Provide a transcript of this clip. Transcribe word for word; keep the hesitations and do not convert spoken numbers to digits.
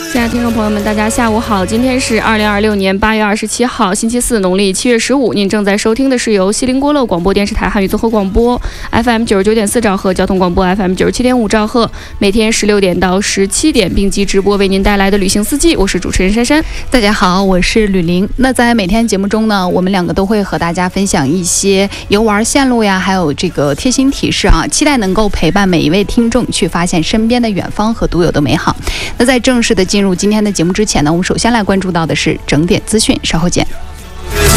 亲爱的听众朋友们，大家下午好，今天是二零二六年八月二十七号，星期四，农历七月十五。您正在收听的是由锡林郭勒广播电视台汉语综合广播 F M 九十九点四兆赫、交通广播 F M 九十七点五兆赫，每天十六点到十七点并机直播为您带来的旅行四季。我是主持人珊珊。 大家好，我是吕玲。那在每天节目中呢，我们两个都会和大家分享一些游玩线路呀，还有这个贴心提示啊，期待能够陪伴每一位听众去发现身边的远方和独有的美好。那在正式的进入今天的节目之前呢，我们首先来关注到的是整点资讯，稍后见。